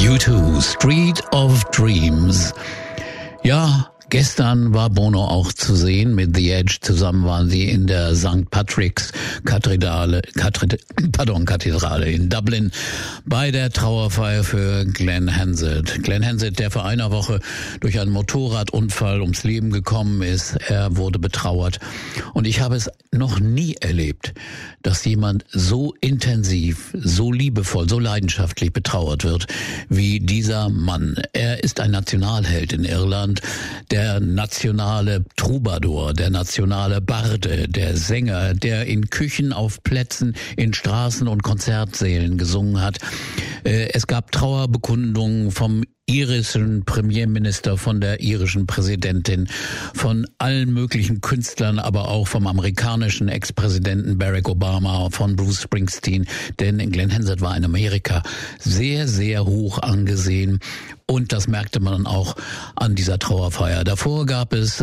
U2, Street of Dreams. Ja, gestern war Bono auch zu sehen. Mit The Edge zusammen waren sie in der St. Patrick's Kathedrale in Dublin bei der Trauerfeier für Glenn Hansard. Glenn Hansard, der vor einer Woche durch einen Motorradunfall ums Leben gekommen ist. Er wurde betrauert. Und ich habe es noch nie erlebt, dass jemand so intensiv, so liebevoll, so leidenschaftlich betrauert wird wie dieser Mann. Er ist ein Nationalheld in Irland, der nationale Troubadour, der nationale Barde, der Sänger, der in Küchen, auf Plätzen, in Straßen und Konzertsälen gesungen hat. Es gab Trauerbekundungen vom irischen Premierminister, von der irischen Präsidentin, von allen möglichen Künstlern, aber auch vom amerikanischen Ex-Präsidenten Barack Obama, von Bruce Springsteen, denn Glenn Hansard war in Amerika sehr, sehr hoch angesehen und das merkte man auch an dieser Trauerfeier. Davor gab es